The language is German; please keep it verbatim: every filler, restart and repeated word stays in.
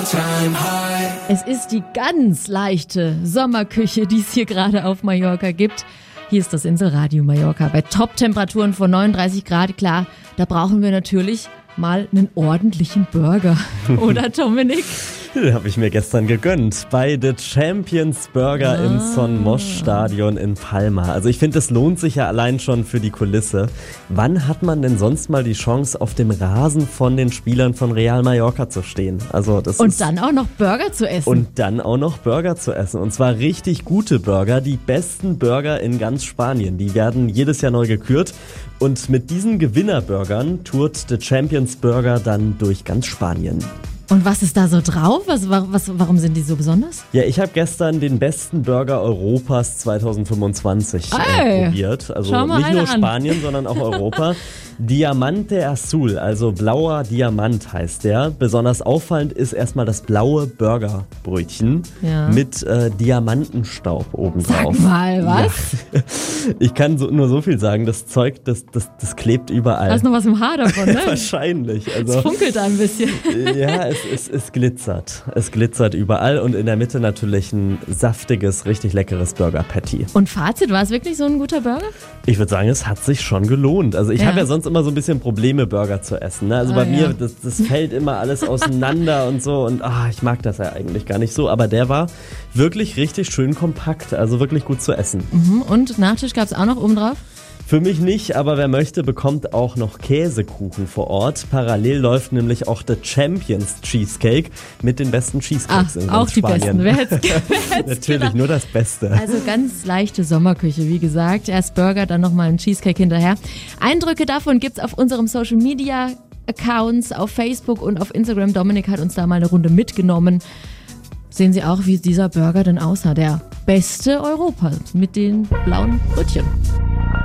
Es ist die ganz leichte Sommerküche, die es hier gerade auf Mallorca gibt. Hier ist das Inselradio Mallorca bei Top-Temperaturen von neununddreißig Grad. Klar, da brauchen wir natürlich mal einen ordentlichen Burger. Oder, Dominik? Den habe ich mir gestern gegönnt bei The Champions Burger ah. im Son Mosch Stadion in Palma. Also ich finde, es lohnt sich ja allein schon für die Kulisse. Wann hat man denn sonst mal die Chance, auf dem Rasen von den Spielern von Real Mallorca zu stehen? Also das und ist dann auch noch Burger zu essen. Und dann auch noch Burger zu essen. Und zwar richtig gute Burger, die besten Burger in ganz Spanien. Die werden jedes Jahr neu gekürt. Und mit diesen Gewinnerburgern tourt The Champions Burger dann durch ganz Spanien. Und was ist da so drauf? Was, was, warum sind die so besonders? Ja, ich habe gestern den besten Burger Europas zwanzig fünfundzwanzig äh, probiert. Also nicht nur Spanien, an. sondern auch Europa. Diamante Azul, also blauer Diamant heißt der. Besonders auffallend ist erstmal das blaue Burgerbrötchen ja. mit äh, Diamantenstaub obendrauf. Sag mal, was? Ja. Ich kann so, nur so viel sagen, das Zeug, das, das, das klebt überall. Da ist noch was im Haar davon, ne? Wahrscheinlich. Also, es funkelt da ein bisschen. Ja, es, es, es glitzert. Es glitzert überall und in der Mitte natürlich ein saftiges, richtig leckeres Burger-Patty. Und Fazit, war es wirklich so ein guter Burger? Ich würde sagen, es hat sich schon gelohnt. Also ich ja. habe ja sonst immer so ein bisschen Probleme, Burger zu essen. Ne? Also ah, bei mir, ja. das, das fällt immer alles auseinander und so. Und ah, ich mag das ja eigentlich gar nicht so. Aber der war wirklich richtig schön kompakt. Also wirklich gut zu essen. Mhm. Und Nachtisch gab es auch noch oben drauf? Für mich nicht, aber wer möchte, bekommt auch noch Käsekuchen vor Ort. Parallel läuft nämlich auch The Champions Cheesecake mit den besten Cheesecakes Ach, in auch Spanien. Die besten. Wer hätte es Natürlich, gedacht? Nur das Beste. Also ganz leichte Sommerküche, wie gesagt. Erst Burger, dann nochmal ein Cheesecake hinterher. Eindrücke davon gibt's auf unserem Social Media Accounts, auf Facebook und auf Instagram. Dominik hat uns da mal eine Runde mitgenommen. Sehen Sie auch, wie dieser Burger denn aussah. Der beste Europas mit den blauen Brötchen.